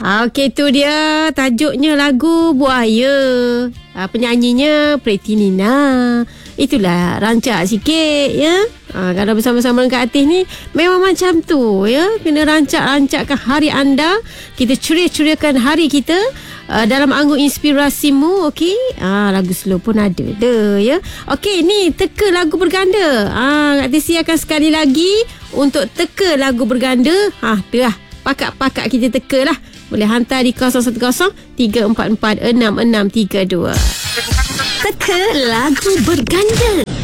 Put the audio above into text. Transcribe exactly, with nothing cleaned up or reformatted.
Okey, tu dia tajuknya lagu Buaya. Ha, penyanyinya Preti Nina. Itulah rancak sikit ya. Ha, kalau bersama-sama dengan Kak Atis ni memang macam tu ya. Kena rancak-rancakkan hari anda. Kita ceria-ceriakan hari kita uh, dalam anggun inspirasimu. Okey. Ha, lagu slow pun ada dah ya. Okey, ni teka lagu berganda. Ha, Kak Atis akan sekali lagi untuk teka lagu berganda. Ha, tu lah. Pakak-pakak kita teka lah. Boleh hantar di kosong satu kosong tiga empat empat enam enam tiga dua. Teka lagu berganda.